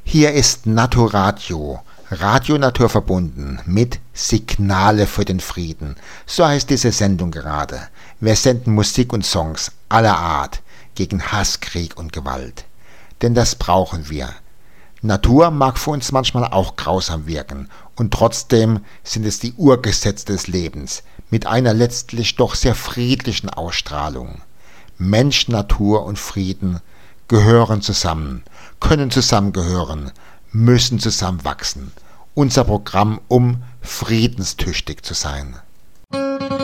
Hier ist Naturadio, Radio naturverbunden mit Signale für den Frieden. So heißt diese Sendung gerade. Wir senden Musik und Songs aller Art gegen Hass, Krieg und Gewalt. Denn das brauchen wir. Natur mag für uns manchmal auch grausam wirken und trotzdem sind es die Urgesetze des Lebens mit einer letztlich doch sehr friedlichen Ausstrahlung. Mensch, Natur und Frieden gehören zusammen, können zusammengehören, müssen zusammenwachsen. Unser Programm, um friedenstüchtig zu sein.